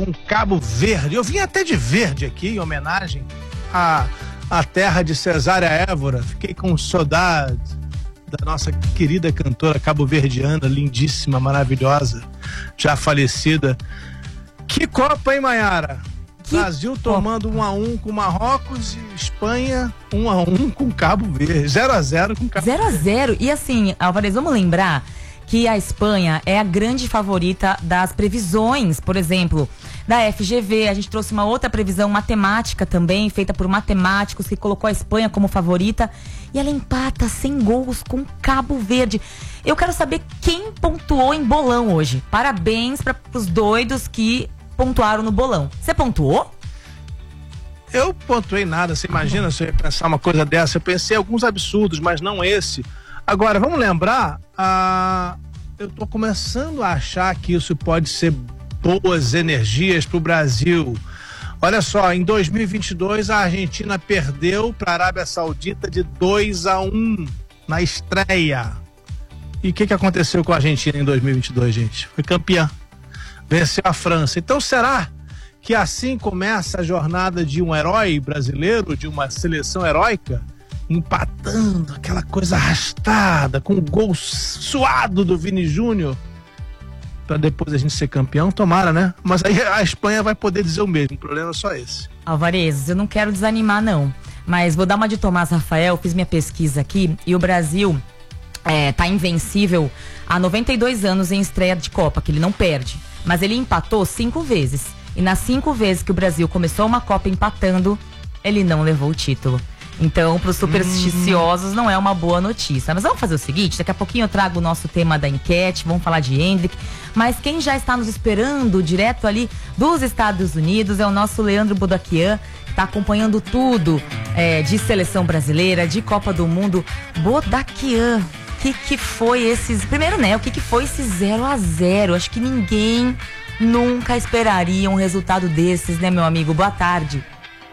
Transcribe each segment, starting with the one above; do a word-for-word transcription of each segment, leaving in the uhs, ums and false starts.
com Cabo Verde. Eu vim até de verde aqui, em homenagem à, à terra de Cesária Évora. Fiquei com saudade da nossa querida cantora cabo-verdiana, lindíssima, maravilhosa, já falecida. Que Copa, hein, Maiara? Que Brasil tomando um a um com Marrocos e Espanha um a um com Cabo Verde. zero a zero com Cabo Verde. zero a zero. E assim, Alvarez, vamos lembrar que a Espanha é a grande favorita das previsões, por exemplo, da F G V. A gente trouxe uma outra previsão matemática também, feita por matemáticos, que colocou a Espanha como favorita. E ela empata sem gols com Cabo Verde. Eu quero saber quem pontuou em bolão hoje. Parabéns para os doidos que pontuaram no bolão. Você pontuou? Eu pontuei nada. Você imagina se eu ia pensar uma coisa dessa? Eu pensei alguns absurdos, mas não esse. Agora, vamos lembrar, ah, eu tô começando a achar que isso pode ser boas energias pro Brasil. Olha só, em dois mil e vinte e dois a Argentina perdeu para a Arábia Saudita de dois a um na estreia. E o que que aconteceu com a Argentina em dois mil e vinte e dois, gente? Foi campeã. Venceu a França. Então será que assim começa a jornada de um herói brasileiro, de uma seleção heróica? Empatando, aquela coisa arrastada, com o gol suado do Vini Júnior, para depois a gente ser campeão, tomara, né? Mas aí a Espanha vai poder dizer o mesmo, o problema é só esse. Alvarez, eu não quero desanimar não, mas vou dar uma de Tomás Rafael, fiz minha pesquisa aqui, e o Brasil é, tá invencível há noventa e dois anos em estreia de Copa, que ele não perde, mas ele empatou cinco vezes, e nas cinco vezes que o Brasil começou uma Copa empatando, ele não levou o título. Então, para os supersticiosos, não é uma boa notícia. Mas vamos fazer o seguinte, daqui a pouquinho eu trago o nosso tema da enquete, vamos falar de Endrick. Mas quem já está nos esperando direto ali dos Estados Unidos é o nosso Leandro Bodaquian, que está acompanhando tudo é, de seleção brasileira, de Copa do Mundo. Bodaquian, o que, que foi esses... Primeiro, né, o que, que foi esse zero a zero? Acho que ninguém nunca esperaria um resultado desses, né, meu amigo? Boa tarde.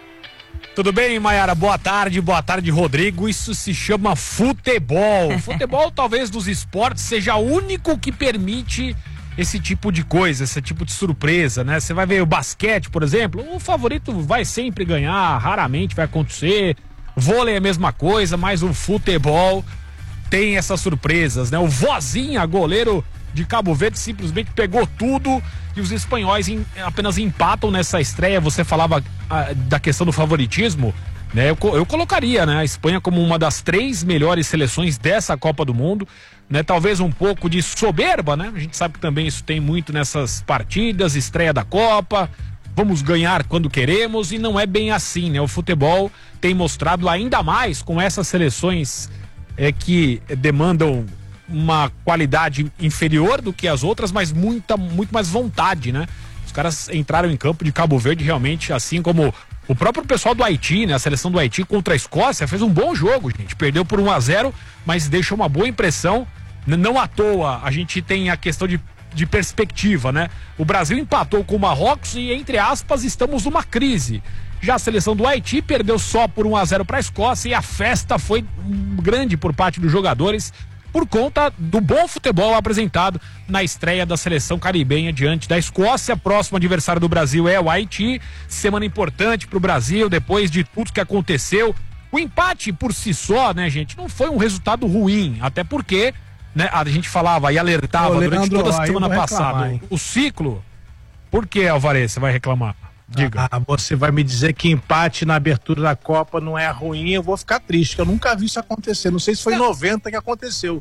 Tudo bem, Maiara? Boa tarde, boa tarde, Rodrigo. Isso se chama futebol. Futebol, talvez, dos esportes, seja o único que permite esse tipo de coisa, esse tipo de surpresa, né? Você vai ver o basquete, por exemplo, o favorito vai sempre ganhar, raramente vai acontecer. Vôlei é a mesma coisa, mas o futebol tem essas surpresas, né? O Vozinha, goleiro de Cabo Verde, simplesmente pegou tudo e os espanhóis em, apenas empatam nessa estreia. Você falava ah, da questão do favoritismo, né? Eu, eu colocaria, né, a Espanha como uma das três melhores seleções dessa Copa do Mundo, né? Talvez um pouco de soberba, né? A gente sabe que também isso tem muito nessas partidas, estreia da Copa, vamos ganhar quando queremos, e não é bem assim, né? O futebol tem mostrado ainda mais com essas seleções é, que demandam uma qualidade inferior do que as outras, mas muita, muito mais vontade, né? Os caras entraram em campo de Cabo Verde realmente, assim como o próprio pessoal do Haiti, né? A seleção do Haiti contra a Escócia fez um bom jogo, gente. Perdeu por um a zero, mas deixa uma boa impressão. Não à toa, a gente tem a questão de, de perspectiva, né? O Brasil empatou com o Marrocos e, entre aspas, estamos numa crise. Já a seleção do Haiti perdeu só por um a zero para a Escócia e a festa foi grande por parte dos jogadores, por conta do bom futebol apresentado na estreia da seleção caribenha diante da Escócia. Próximo adversário do Brasil é o Haiti. Semana importante para o Brasil, depois de tudo que aconteceu. O empate por si só, né, gente, não foi um resultado ruim, até porque, né, a gente falava e alertava Ô, durante Leandro, toda a semana passada. O ciclo... Por que, Alvarez, você vai reclamar? Diga. Ah, você vai me dizer que empate na abertura da Copa não é ruim, eu vou ficar triste, que eu nunca vi isso acontecer. Não sei se foi em noventa que aconteceu.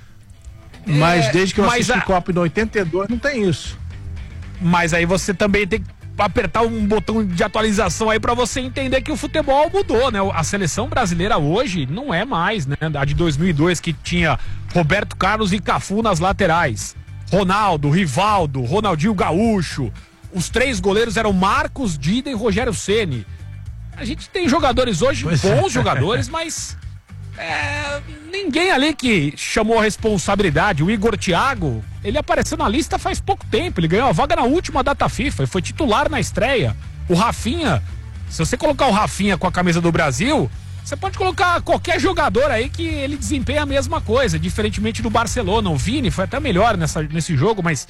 É, mas desde que eu assisti a Copa em oitenta e dois não tem isso. Mas aí você também tem que apertar um botão de atualização aí pra você entender que o futebol mudou, né? A seleção brasileira hoje não é mais, né? A de dois mil e dois, que tinha Roberto Carlos e Cafu nas laterais, Ronaldo, Rivaldo, Ronaldinho Gaúcho. Os três goleiros eram Marcos, Dida e Rogério Ceni. A gente tem jogadores hoje, pois bons é. jogadores, mas é, ninguém ali que chamou a responsabilidade. O Igor Thiago, ele apareceu na lista faz pouco tempo, ele ganhou a vaga na última data FIFA e foi titular na estreia. O Rafinha, se você colocar o Rafinha com a camisa do Brasil, você pode colocar qualquer jogador aí que ele desempenha a mesma coisa, diferentemente do Barcelona. O Vini foi até melhor nessa, nesse jogo, mas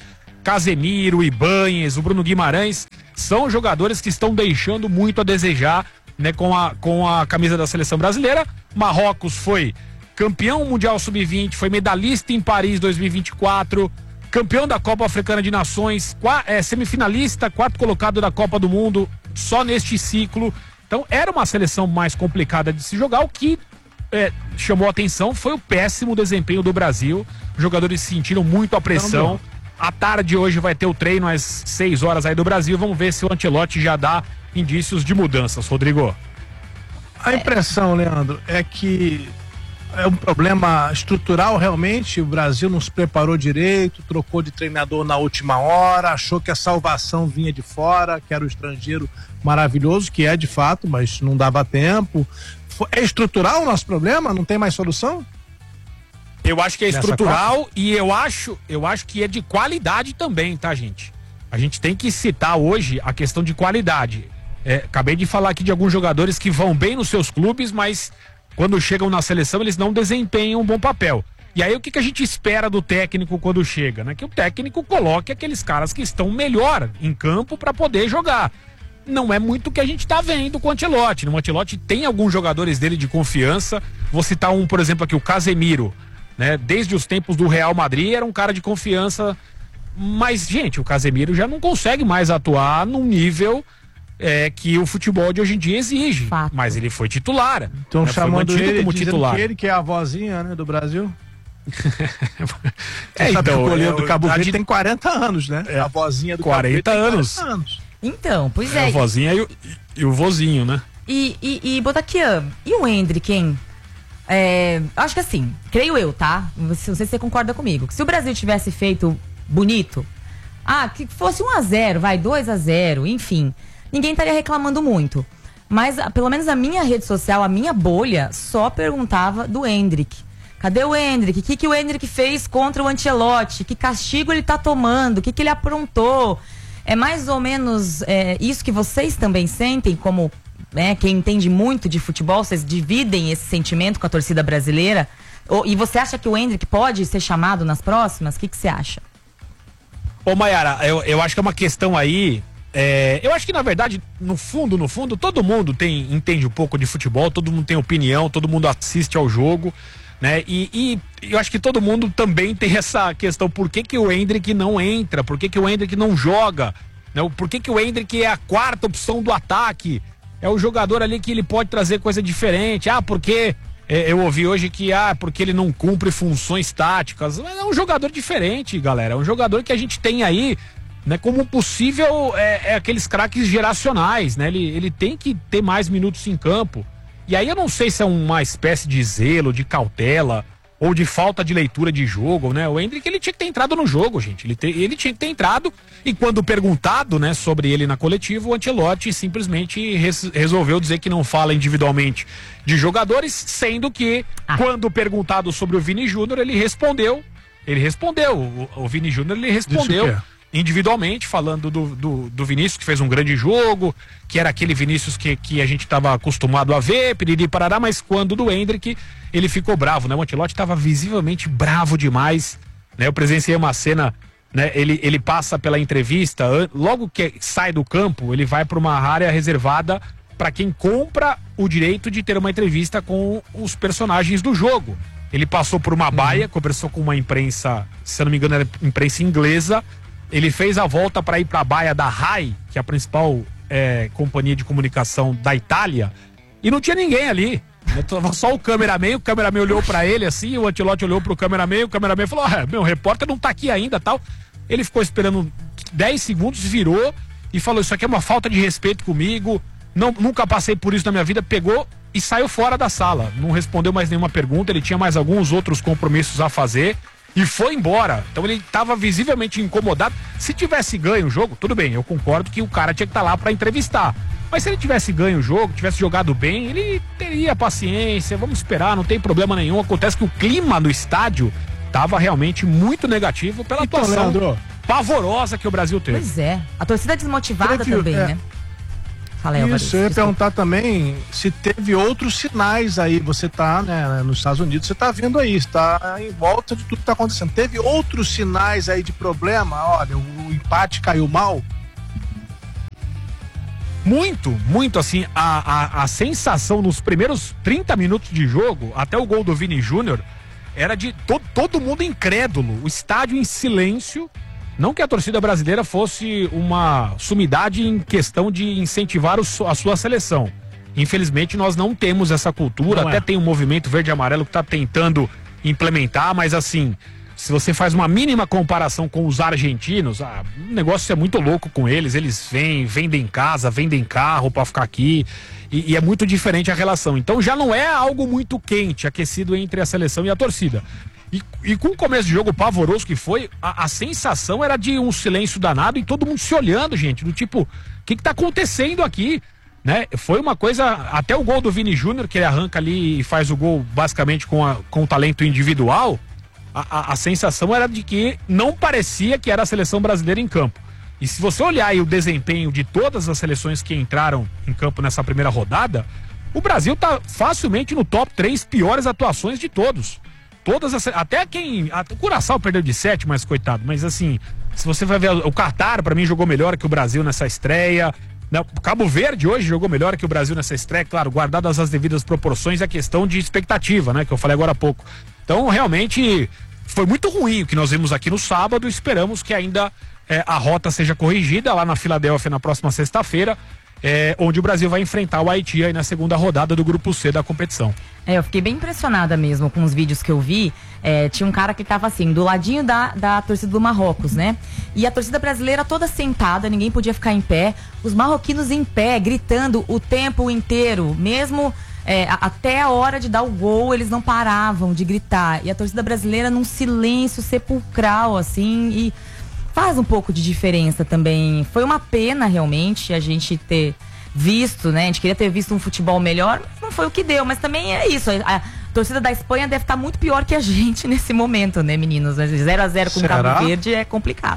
Casemiro, Ibáñez, o Bruno Guimarães, são jogadores que estão deixando muito a desejar, né, com a, com a camisa da seleção brasileira. Marrocos foi campeão mundial sub vinte, foi medalhista em Paris dois mil e vinte e quatro, campeão da Copa Africana de Nações, qua, é, semifinalista, quarto colocado da Copa do Mundo, só neste ciclo. Então era uma seleção mais complicada de se jogar. O que é, chamou a atenção foi o péssimo desempenho do Brasil. Os jogadores sentiram muito a pressão. À tarde hoje vai ter o treino às seis horas aí do Brasil. Vamos ver se o Ancelotti já dá indícios de mudanças, Rodrigo. A impressão, Leandro, é que é um problema estrutural realmente. O Brasil não se preparou direito, trocou de treinador na última hora, achou que a salvação vinha de fora, que era o estrangeiro maravilhoso, que é de fato, mas não dava tempo. É estrutural o nosso problema? Não tem mais solução? Eu acho que é estrutural e eu acho, eu acho que é de qualidade também, tá, gente? A gente tem que citar hoje a questão de qualidade. É, acabei de falar aqui de alguns jogadores que vão bem nos seus clubes, mas quando chegam na seleção eles não desempenham um bom papel. E aí o que, que a gente espera do técnico quando chega? Né? Que o técnico coloque aqueles caras que estão melhor em campo para poder jogar. Não é muito o que a gente tá vendo com o Ancelotti. O Ancelotti tem alguns jogadores dele de confiança. Vou citar um, por exemplo, aqui, o Casemiro. Né? Desde os tempos do Real Madrid era um cara de confiança. Mas, gente, o Casemiro já não consegue mais atuar num nível é, que o futebol de hoje em dia exige. Fato. Mas ele foi titular. Então, né? chamando ele como titular. Que ele que é a vozinha, né, do Brasil. é, sabe então, que o goleiro é, do Cabo Verde de... tem quarenta anos, né? É, a vozinha do quarenta Cabo Verde anos. tem quarenta anos. Então, pois é. é. A vozinha e o, e o vozinho, né? E, e, e Botaquian, e o Endrick, hein? É, acho que assim, creio eu, tá? Não sei se você concorda comigo. Que se o Brasil tivesse feito bonito, ah, que fosse um a zero, vai, dois a zero, enfim, ninguém estaria reclamando muito. Mas, pelo menos a minha rede social, a minha bolha, só perguntava do Endrick. Cadê o Endrick? O que, que o Endrick fez contra o Ancelotti? Que castigo ele tá tomando? O que, que ele aprontou? É mais ou menos é, isso que vocês também sentem, como né, quem entende muito de futebol, vocês dividem esse sentimento com a torcida brasileira? Ou, e você acha que o Endrick pode ser chamado nas próximas? O que, que você acha? Ô, Mayara, eu, eu acho que é uma questão aí. É, eu acho que, na verdade, no fundo, no fundo, todo mundo tem, entende um pouco de futebol, todo mundo tem opinião, todo mundo assiste ao jogo, né? E, e eu acho que todo mundo também tem essa questão, por que, que o Endrick não entra? Por que, que o Endrick não joga? Né? Por que, que o Endrick é a quarta opção do ataque? É o jogador ali que ele pode trazer coisa diferente. Ah, porque é, eu ouvi hoje que ah, porque ele não cumpre funções táticas. Mas é um jogador diferente, galera. É um jogador que a gente tem aí, né, como possível é, é aqueles craques geracionais, né? Ele, ele tem que ter mais minutos em campo. E aí eu não sei se é uma espécie de zelo, de cautela ou de falta de leitura de jogo, né? O Endrick, ele tinha que ter entrado no jogo, gente. Ele, te, ele tinha que ter entrado e quando perguntado, né, sobre ele na coletiva, o Ancelotti simplesmente res, resolveu dizer que não fala individualmente de jogadores, sendo que ah. quando perguntado sobre o Vini Júnior, ele respondeu, ele respondeu, o, o Vini Júnior, ele respondeu individualmente, falando do, do, do Vinícius, que fez um grande jogo, que era aquele Vinícius que, que a gente estava acostumado a ver, piriri parará, mas quando do Endrick, ele ficou bravo, né? O Ancelotti estava visivelmente bravo demais, né? Eu presenciei uma cena, né? Ele, ele passa pela entrevista, logo que sai do campo, ele vai para uma área reservada para quem compra o direito de ter uma entrevista com os personagens do jogo. Ele passou por uma baia, uhum. conversou com uma imprensa, se eu não me engano era imprensa inglesa. Ele fez a volta para ir para a baia da Rai, que é a principal é, companhia de comunicação da Itália, e não tinha ninguém ali. Tava só o cameraman, o cameraman olhou para ele assim, o Ancelotti olhou pro cameraman, o cameraman falou: ah, meu, o repórter não tá aqui ainda, tal. Ele ficou esperando dez segundos, virou e falou: isso aqui é uma falta de respeito comigo, não, nunca passei por isso na minha vida, pegou e saiu fora da sala. Não respondeu mais nenhuma pergunta, ele tinha mais alguns outros compromissos a fazer. E foi embora. Então ele estava visivelmente incomodado. Se tivesse ganho o jogo, tudo bem, eu concordo que o cara tinha que estar tá lá para entrevistar. Mas se ele tivesse ganho o jogo, tivesse jogado bem, ele teria paciência, vamos esperar, não tem problema nenhum. Acontece que o clima no estádio estava realmente muito negativo pela então, atuação Leandro, pavorosa que o Brasil teve. Pois é, a torcida desmotivada Prefiro, também, é. né? Fala aí, Alvarez, Isso, eu ia desculpa. perguntar também se teve outros sinais aí. Você tá, né, nos Estados Unidos, você tá vendo aí, está em volta de tudo que tá acontecendo. Teve outros sinais aí de problema? Olha, o o empate caiu mal? Muito, muito assim, a, a, a sensação nos primeiros trinta minutos de jogo, até o gol do Vini Júnior, era de to, todo mundo incrédulo, o estádio em silêncio. Não que a torcida brasileira fosse uma sumidade em questão de incentivar o, a sua seleção. Infelizmente nós não temos essa cultura, não até é. Tem um movimento verde e amarelo que está tentando implementar, mas assim, se você faz uma mínima comparação com os argentinos, ah, o negócio é muito louco com eles, eles vêm, vendem casa, vendem carro para ficar aqui, e, e é muito diferente a relação. Então já não é algo muito quente, aquecido entre a seleção e a torcida. E, e com o começo de jogo pavoroso que foi, a, a sensação era de um silêncio danado e todo mundo se olhando, gente, do tipo, o que que tá acontecendo aqui? Né? Foi uma coisa, até o gol do Vini Júnior, que ele arranca ali e faz o gol basicamente com, a, com o talento individual, a, a, a sensação era de que não parecia que era a seleção brasileira em campo. E se você olhar aí o desempenho de todas as seleções que entraram em campo nessa primeira rodada, o Brasil tá facilmente no top três piores atuações de todos. Todas as, até quem, até o Curaçao perdeu de sete, mas coitado, mas assim, se você vai ver, o Catar pra mim jogou melhor que o Brasil nessa estreia, né? O Cabo Verde hoje jogou melhor que o Brasil nessa estreia, claro, guardadas as devidas proporções, é questão de expectativa, né, que eu falei agora há pouco. Então, realmente, foi muito ruim o que nós vimos aqui no sábado, esperamos que ainda é, a rota seja corrigida lá na Filadélfia na próxima sexta-feira, É, onde o Brasil vai enfrentar o Haiti aí na segunda rodada do Grupo C da competição. É, eu fiquei bem impressionada mesmo com os vídeos que eu vi. É, tinha um cara que tava assim, do ladinho da, da torcida do Marrocos, né? E a torcida brasileira toda sentada, ninguém podia ficar em pé. Os marroquinos em pé, gritando o tempo inteiro, mesmo é, a, até a hora de dar o gol, eles não paravam de gritar. E a torcida brasileira num silêncio sepulcral, assim, e faz um pouco de diferença também. Foi uma pena realmente a gente ter visto, né? A gente queria ter visto um futebol melhor, mas não foi o que deu. Mas também é isso. A, a torcida da Espanha deve estar muito pior que a gente nesse momento, né, meninos? zero a zero com o Cabo Verde é complicado.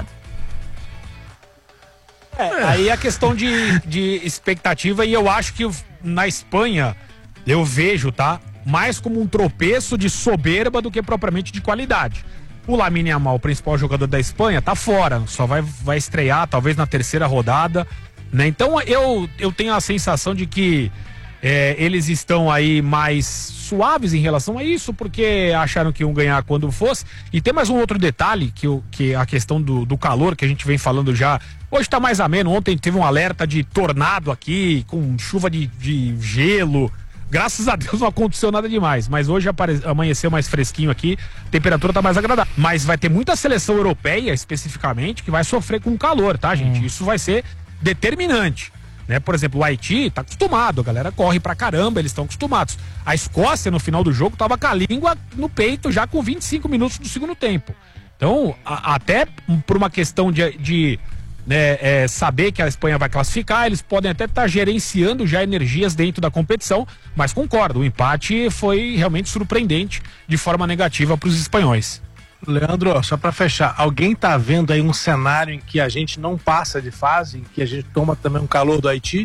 É, aí a questão de, de expectativa, e eu acho que na Espanha eu vejo, tá? Mais como um tropeço de soberba do que propriamente de qualidade. O Lamine Yamal, o principal jogador da Espanha, tá fora, só vai, vai estrear talvez na terceira rodada, né? Então eu, eu tenho a sensação de que é, eles estão aí mais suaves em relação a isso, porque acharam que iam ganhar quando fosse. E tem mais um outro detalhe, que, o, que a questão do, do calor, que a gente vem falando já, hoje tá mais ameno. Ontem teve um alerta de tornado aqui, com chuva de, de gelo. Graças a Deus não aconteceu nada demais, mas hoje apare... amanheceu mais fresquinho aqui, a temperatura tá mais agradável. Mas vai ter muita seleção europeia, especificamente, que vai sofrer com o calor, tá, gente? Hum. Isso vai ser determinante, né? Por exemplo, o Haiti tá acostumado, a galera corre pra caramba, eles estão acostumados. A Escócia, no final do jogo, tava com a língua no peito já com vinte e cinco minutos do segundo tempo. Então, a, até por uma questão de... de né, é, saber que a Espanha vai classificar, eles podem até estar tá gerenciando já energias dentro da competição, mas concordo, o empate foi realmente surpreendente de forma negativa para os espanhóis. Leandro, só para fechar, alguém tá vendo aí um cenário em que a gente não passa de fase, em que a gente toma também um calor do Haiti?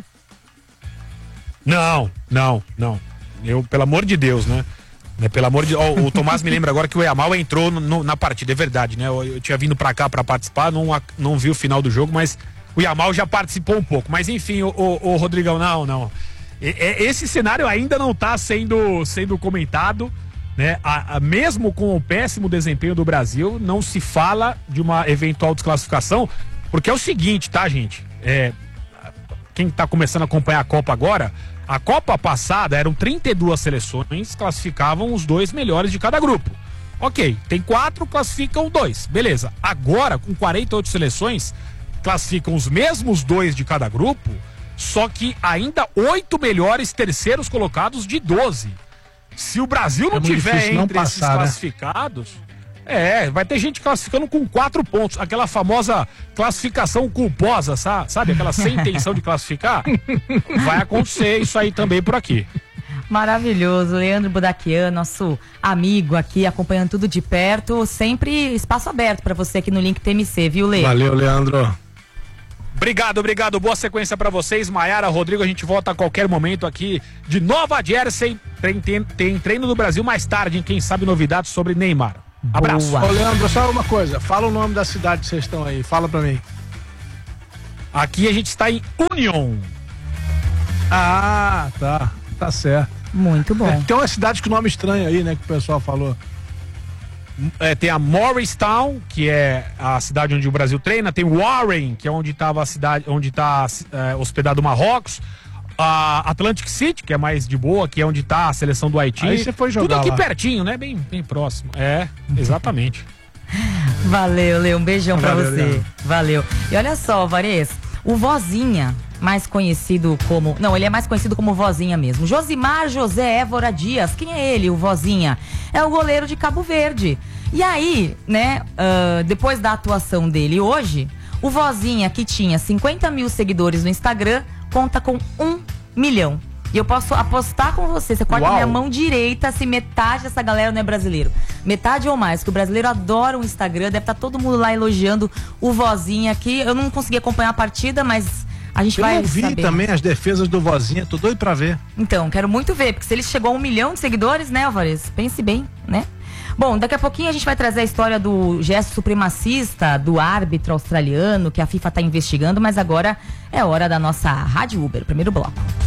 Não, não, não. Eu, pelo amor de Deus, né? Né, pelo amor de oh, o Tomás me lembra agora que o Yamal entrou no, no, na partida, é verdade, né? Eu, eu tinha vindo pra cá pra participar, não, não vi o final do jogo, mas o Yamal já participou um pouco. Mas enfim, o, o, o Rodrigão, não, não. E, e, esse cenário ainda não tá sendo, sendo comentado, né? A, a, mesmo com o péssimo desempenho do Brasil, não se fala de uma eventual desclassificação, porque é o seguinte, tá, gente? É, quem tá começando a acompanhar a Copa agora, a Copa passada eram trinta e duas seleções, classificavam os dois melhores de cada grupo. Ok, tem quatro, classificam dois, beleza. Agora, com quarenta e oito seleções, classificam os mesmos dois de cada grupo, só que ainda oito melhores terceiros colocados de doze. Se o Brasil não é tiver entre não passar, esses classificados... Né? É, vai ter gente classificando com quatro pontos. Aquela famosa classificação culposa, sabe? Aquela sem intenção de classificar. Vai acontecer isso aí também por aqui. Maravilhoso. Leandro Budakian, nosso amigo aqui, acompanhando tudo de perto. Sempre espaço aberto para você aqui no Link T M C, viu, Leandro? Valeu, Leandro. Obrigado, obrigado. Boa sequência para vocês. Maiara, Rodrigo, a gente volta a qualquer momento aqui de Nova Jersey. Tem, tem, tem treino do Brasil mais tarde, hein? Quem sabe novidades sobre Neymar. Abraço. Boa. Ô, Leandro, só uma coisa. Fala o nome da cidade que vocês estão aí. Fala pra mim. Aqui a gente está em Union. Ah, tá. Tá certo. Muito bom. É, tem uma cidade com nome estranho aí, né? Que o pessoal falou. É, tem a Morristown, que é a cidade onde o Brasil treina. Tem Warren, que é onde estava a cidade, onde está é, hospedado o Marrocos. A Atlantic City, que é mais de boa, que é onde está a seleção do Haiti. Aí você foi jogar Tudo aqui lá. pertinho, né? Bem, bem próximo. É, exatamente. Valeu, Lê, um beijão pra Valeu, você. Leandro. Valeu. E olha só, Vares, o Vozinha, mais conhecido como... Não, ele é mais conhecido como Vozinha mesmo. Josimar José Évora Dias. Quem é ele, o Vozinha? É o goleiro de Cabo Verde. E aí, né, uh, depois da atuação dele hoje, o Vozinha, que tinha cinquenta mil seguidores no Instagram, conta com um milhão. E eu posso apostar com você, você corta Uau. minha mão direita se metade dessa galera não é brasileiro. Metade ou mais, que o brasileiro adora o Instagram, deve estar todo mundo lá elogiando o Vozinha aqui. Eu não consegui acompanhar a partida, mas a gente Eu vai não vi saber. também as defesas do Vozinha. Tô doido pra ver. Então, quero muito ver, porque se ele chegou a um milhão de seguidores, né, Álvares? Pense bem, né? Bom, daqui a pouquinho a gente vai trazer a história do gesto supremacista do árbitro australiano que a FIFA está investigando, mas agora é hora da nossa Rádio Uber, primeiro bloco.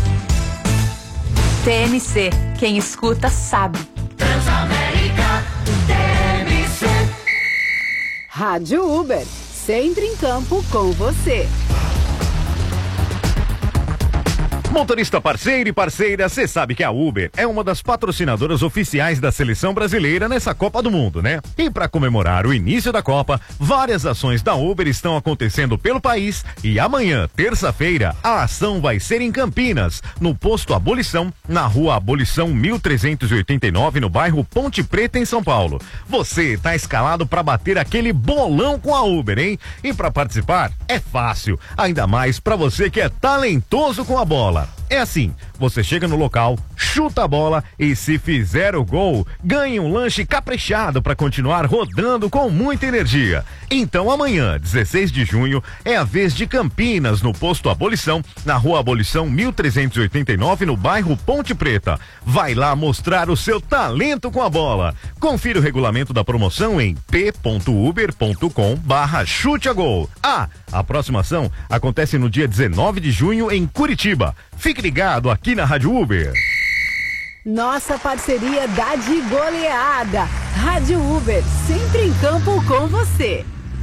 T M C, quem escuta sabe. Transamérica T M C. Rádio Uber, sempre em campo com você. Motorista parceiro e parceira, você sabe que a Uber é uma das patrocinadoras oficiais da seleção brasileira nessa Copa do Mundo, né? E para comemorar o início da Copa, várias ações da Uber estão acontecendo pelo país e amanhã, terça-feira, a ação vai ser em Campinas, no posto Abolição, na rua Abolição mil trezentos e oitenta e nove, no bairro Ponte Preta, em São Paulo. Você tá escalado para bater aquele bolão com a Uber, hein? E para participar é fácil, ainda mais para você que é talentoso com a bola. É assim, você chega no local, chuta a bola e se fizer o gol, ganhe um lanche caprichado para continuar rodando com muita energia. Então amanhã, dezesseis de junho, é a vez de Campinas, no posto Abolição, na rua Abolição mil trezentos e oitenta e nove, no bairro Ponte Preta. Vai lá mostrar o seu talento com a bola. Confira o regulamento da promoção em p ponto uber ponto com barra chute a gol. Ah, a próxima ação acontece no dia dezenove de junho em Curitiba. Fique ligado aqui na Rádio Uber. Nossa parceria dá de goleada. Rádio Uber, sempre em campo com você.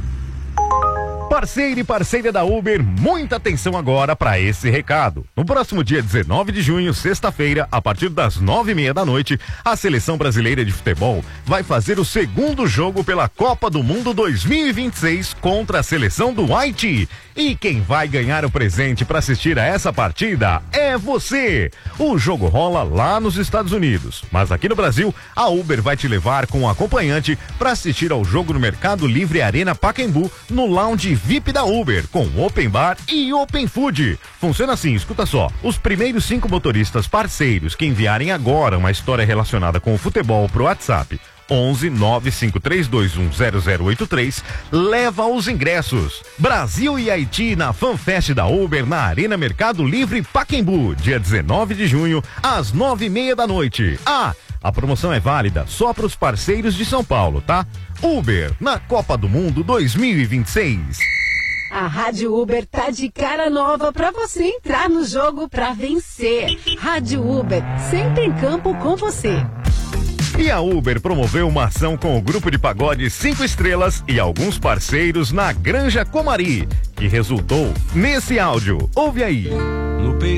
Parceiro e parceira da Uber, muita atenção agora para esse recado. No próximo dia dezenove de junho, sexta-feira, a partir das nove e meia da noite, a Seleção Brasileira de Futebol vai fazer o segundo jogo pela Copa do Mundo dois mil e vinte e seis contra a seleção do Haiti. E quem vai ganhar o presente para assistir a essa partida é você. O jogo rola lá nos Estados Unidos, mas aqui no Brasil, a Uber vai te levar com um acompanhante para assistir ao jogo no Mercado Livre Arena Pacaembu, no lounge V I P da Uber, com Open Bar e Open Food. Funciona assim, escuta só. Os primeiros cinco motoristas parceiros que enviarem agora uma história relacionada com o futebol pro WhatsApp onze nove cinco três dois um zero zero oito três leva os ingressos. Brasil e Haiti na FanFest da Uber na Arena Mercado Livre Pacaembu, dia dezenove de junho, às nove e meia da noite. Ah, a promoção é válida só para os parceiros de São Paulo, tá? Uber na Copa do Mundo dois mil e vinte e seis. A Rádio Uber tá de cara nova pra você entrar no jogo pra vencer. Rádio Uber, sempre em campo com você. E a Uber promoveu uma ação com o grupo de pagode cinco estrelas e alguns parceiros na Granja Comari, que resultou nesse áudio. Ouve aí.